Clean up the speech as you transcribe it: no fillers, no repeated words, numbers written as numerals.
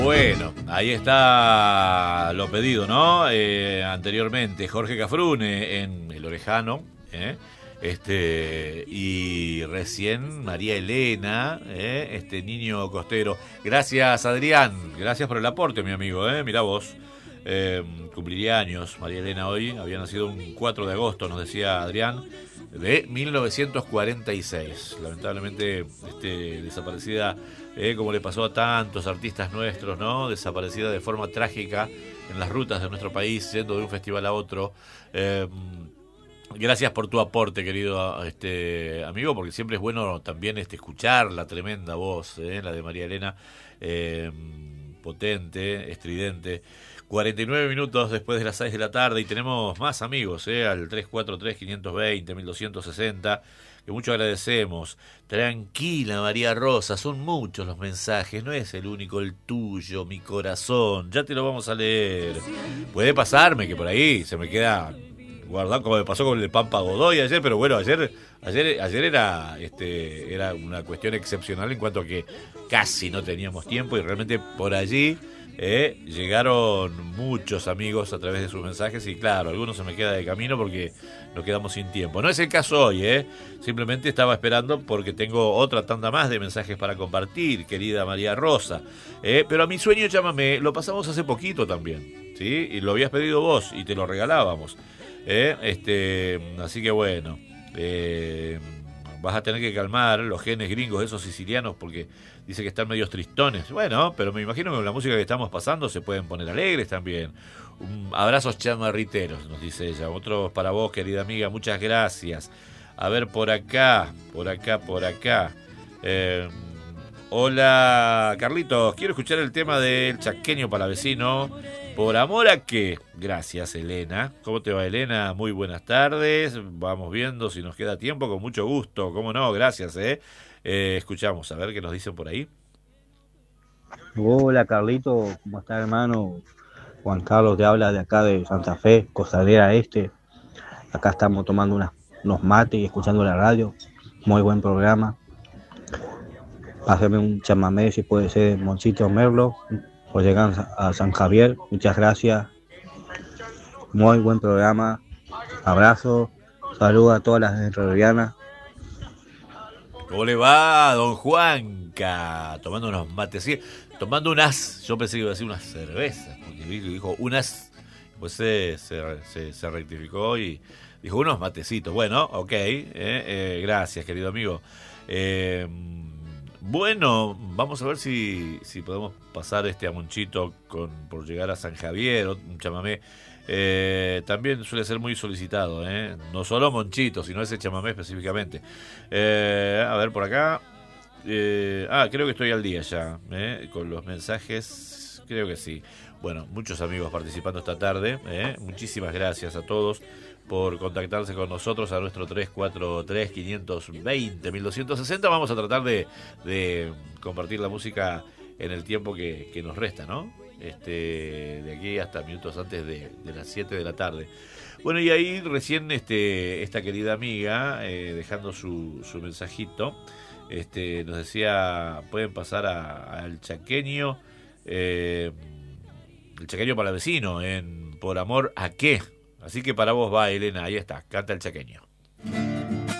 Bueno, ahí está lo pedido, ¿no? Anteriormente, Jorge Cafrune en El Orejano, y recién María Elena, Niño Costero. Gracias, Adrián, gracias por el aporte, mi amigo, mirá vos. Cumpliría años María Elena hoy, había nacido un 4 de agosto, nos decía Adrián, de 1946. Lamentablemente desaparecida, como le pasó a tantos artistas nuestros, ¿no? Desaparecida de forma trágica en las rutas de nuestro país, yendo de un festival a otro. Gracias por tu aporte, querido amigo, porque siempre es bueno también escuchar la tremenda voz, la de María Elena, potente, estridente. 49 minutos después de las 6 de la tarde y tenemos más amigos, al 343-520-1260, que mucho agradecemos. Tranquila, María Rosa, son muchos los mensajes, no es el único el tuyo, mi corazón, ya te lo vamos a leer. Puede pasarme que por ahí se me queda guardado, como me pasó con el Pampa Godoy ayer, pero bueno, ayer era una cuestión excepcional en cuanto a que casi no teníamos tiempo y realmente por allí llegaron muchos amigos a través de sus mensajes y claro, algunos se me queda de camino porque nos quedamos sin tiempo. No es el caso hoy, simplemente estaba esperando porque tengo otra tanda más de mensajes para compartir, querida María Rosa. Pero a mi sueño llámame, lo pasamos hace poquito también, ¿sí? Y lo habías pedido vos y te lo regalábamos. Así que bueno, vas a tener que calmar los genes gringos, esos sicilianos, porque dice que están medios tristones. Bueno, pero me imagino que con la música que estamos pasando se pueden poner alegres también. Abrazos chamarriteros, nos dice ella. Otros para vos, querida amiga, muchas gracias. A ver, por acá. Hola, Carlitos, quiero escuchar el tema del Chaqueño Palavecino. ¿Por amor a qué? Gracias, Elena. ¿Cómo te va, Elena? Muy buenas tardes. Vamos viendo si nos queda tiempo, con mucho gusto. ¿Cómo no? Gracias, escuchamos, a ver qué nos dicen por ahí. Hola, Carlito, ¿cómo estás, hermano? Juan Carlos te habla de acá de Santa Fe, Costanera Este. Acá estamos tomando unos mates y escuchando la radio. Muy buen programa. Pásame un chamamé si puede ser Monchito Merlo. Por llegar a San Javier. Muchas gracias. Muy buen programa. Abrazo. Saludos a todas las entrerrianas. ¿Cómo le va, don Juanca? Tomando unos mates, ¿sí? Tomando unas, yo pensé que iba a decir unas cervezas, porque dijo unas, pues se rectificó y dijo unos matecitos. Bueno, ok, gracias, querido amigo. Bueno, vamos a ver si podemos pasar a Monchito por llegar a San Javier, un chamamé. También suele ser muy solicitado, no solo Monchito, sino ese chamamé específicamente. A ver, por acá. Creo que estoy al día ya, con los mensajes, creo que sí. Bueno, muchos amigos participando esta tarde, muchísimas gracias a todos por contactarse con nosotros a nuestro 343-520-1260. Vamos a tratar de compartir la música en el tiempo que nos resta, ¿no? De aquí hasta minutos antes de las 7 de la tarde. Bueno, y ahí recién esta querida amiga, dejando su mensajito, nos decía, pueden pasar al Chaqueño, el Chaqueño Palavecino, en Por amor a qué. Así que para vos va, Elena, ahí está, canta el Chaqueño.